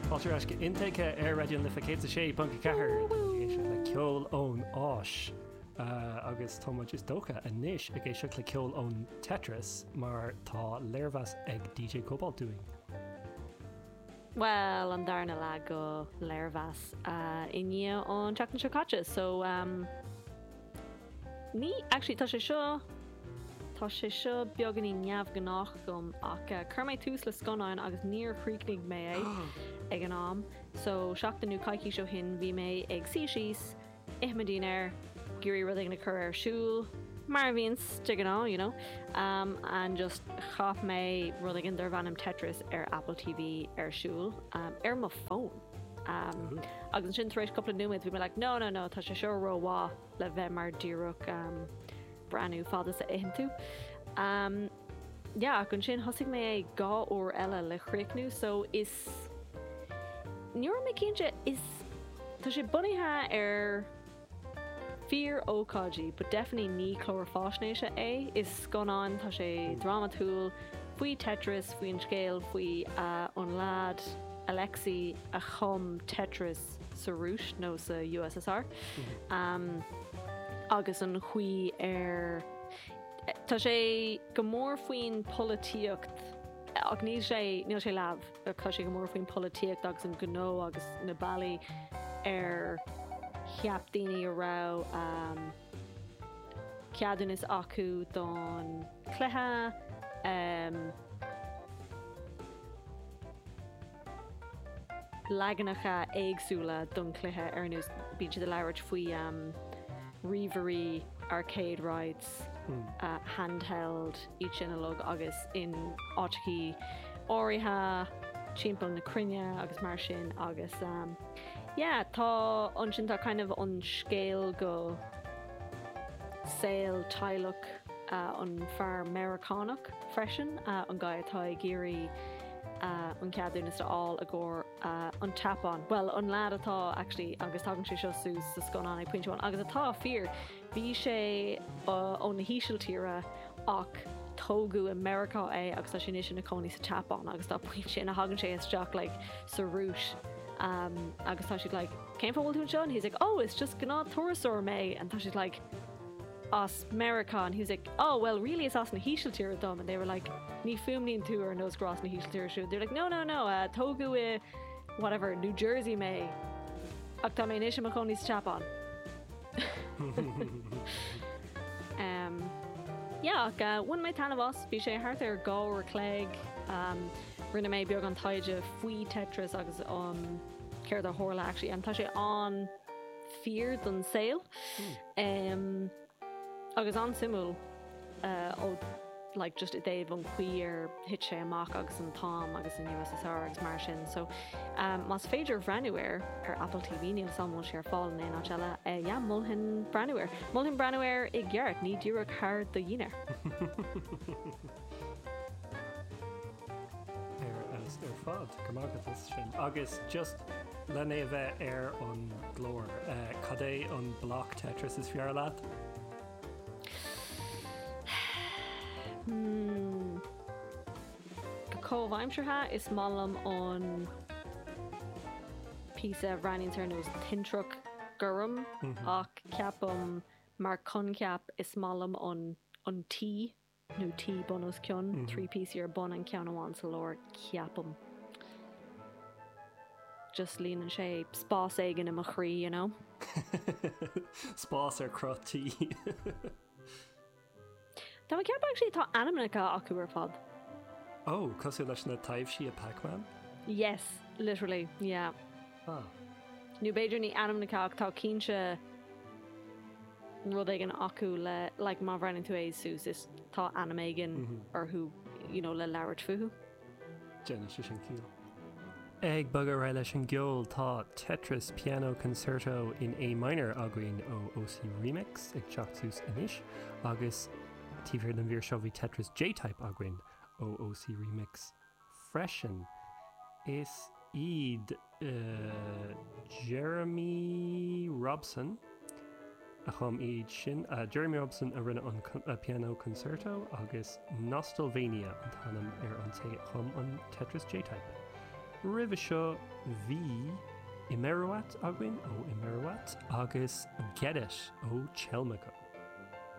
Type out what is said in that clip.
Fáilte as go intéice ar radioún lifa sé bunca cethir le ceol ón áis agus táid is dócha a níis a géisio le ceol ón Tetris mar tá léirmhas ag DJ Cobalt doing. Well, an darna le go léirmhas iní an teach na seocaite, so ní actually tá sé seo beaggan í neamh gnách gom ach chur méid tús le sconáin agus níor chríicnig mé ag an am. So seachtainú caiicí seo hin bhí mé ag síos ihmadín gurí rud ag na chur ar siúl mar bhíon stick an you know, and just chaf mé rud ag an bhanam Tetris ar Apple TV ar siúl ar má phone. Agus sin éis coppla nuid bhí me like, no, tá sé seo róhá le bheith mar díreach brandú fáda sa éhan tú. Gon sin thosaigh mé gá ó eile le chréicnú, so is nuair mé cínte is tá sé bunaithe ar fear ócáidí, but definitely ní chlór fásnéise is sconán tá sé dramatúil faoi Tetris, faoin scéal, faoi an lad Alexei a chum Tetris sa Rúis nó sa USSR. Agus an chuí ar tá sé go mór faoin políocht ach níl sé labh tá sé go mór faoin políocht agus an gnó agus na bailí ar cheap daoine ará ceadan is acu don cluiche leaganacha éagsúla don cluiche ar nús bíide de leirt faoi Reverie arcade rides handheld each analog agus in áiticí áirithe timpeall na crinne agus mar sin agus tá an sin tá kind of an scéal go saoil teilech an fear Americanach freisin an gaiatá ag géirí an ceadún is all a gcór an tapán. Well, an lad atá actually agus tágann sé seo sús sa sconán ag pointúin agus atá fear bhí sé ón na hísealtíre ach tógu America agus tá sin is sin na cóní sa tapán agus tá point sin a hagann sé isteach like sa Rúis agus tá siad like céim fáil tú seo? He's like, oh, it's just gná tuairteoir mé, and tá siad like as America, and he was like, oh, well, really it's as na hísealtíre dom, and they were like, ní fumnín tú ar nós gras na hísealtíre siú. They're like, no, tógu whatever, New Jersey mé ach tá mé níos a cóní sa tapán. One mé tanna bhas bhí sé thart ar gá ar cléig rinne mé beag an taide faoi Tetris agus céir a thorla actually, an tá sé an fear don saoil agus an simú ó like just a day von queer hit sé amach agus an Tom agus in USSR agus mar sin. So mas féidir Brannuair ar Apple TV níl samú sé ar fáil na nachela mulhin Brannuair ag gheart ní dúra car do dhéine. Ar fad gomágad sin agus just lenne bheith ar an glór cad é an block Tetris is fear leat? Cóhhaimseirthe is málam an písa bhreanín tar nós tintrach gurm ach ceapam mar conceap is málam an tí nó tí bonus ceann 3 ar bon an ceann amháin sa lór ceapam. Just líonann sé spás éigen am a chrí, you know? Spás ar crotí. Tá me ceap actually tá animacha acu ar fad. Oh, cosú leis na taimhsí a Pac-Man? Yes, literally, yeah. Nú beidir ní animacha ach tá cínse rud ag an acu le like má bhreaann tú sús is tá animéigen ar thu, you know, le leirt fuhu. Déine sé sin cíal. Ag bag ra leis an gceol tá Tetris Piano Concerto in A minor againn ó OC Remix ag teachtús inis agus tíbhir an bhíor seo bhí Tetris J-type againn ó OC Remix freisin is iad Jeremy Robson a chum iad sin Jeremy Robson a rinne an Piano Concerto agus Nostalvania an tanam ar an té chum an Tetris J-type. Rih seo bhí Imeruat aguain ó Imeruat agus Gedis ó Chelmagach.